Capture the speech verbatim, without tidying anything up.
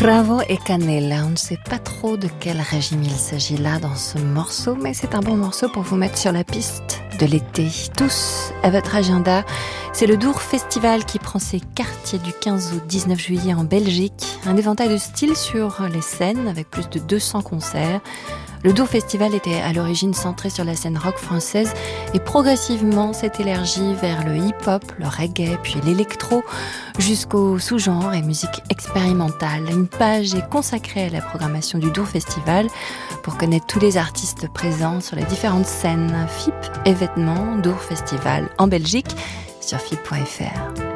Cravo et Canela, on ne sait pas trop de quel régime il s'agit là dans ce morceau, mais c'est un bon morceau pour vous mettre sur la piste de l'été. Tous à votre agenda, c'est le Dour Festival qui prend ses quartiers du quinze au dix-neuf juillet en Belgique. Un éventail de styles sur les scènes avec plus de deux cents concerts. Le Dour Festival était à l'origine centré sur la scène rock française et progressivement s'est élargi vers le hip-hop, le reggae, puis l'électro, jusqu'aux sous-genres et musique expérimentale. Une page est consacrée à la programmation du Dour Festival pour connaître tous les artistes présents sur les différentes scènes. F I P événements Dour Festival en Belgique sur F I P point F R.